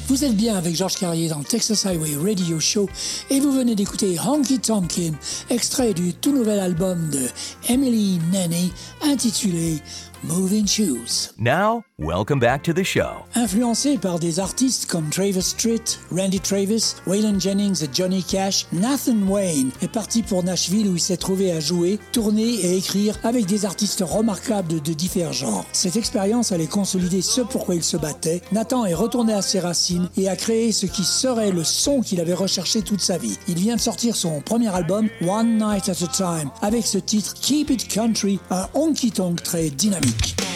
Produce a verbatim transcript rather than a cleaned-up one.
Vous êtes bien avec Georges Carrier dans le Texas Highway Radio Show et vous venez d'écouter Honky Tonkin, extrait du tout nouvel album de Emily Nanny intitulé Moving Shoes. Now, welcome back to the show. Influencé par des artistes comme Travis Tritt, Randy Travis, Waylon Jennings et Johnny Cash, Nathan Wayne est parti pour Nashville où il s'est trouvé à jouer, tourner et écrire avec des artistes remarquables de, de divers genres. Cette expérience allait consolider ce pourquoi il se battait. Nathan est retourné à ses racines et a créé ce qui serait le son qu'il avait recherché toute sa vie. Il vient de sortir son premier album, One Night at a Time, avec ce titre Keep It Country, un honky-tonk très dynamique.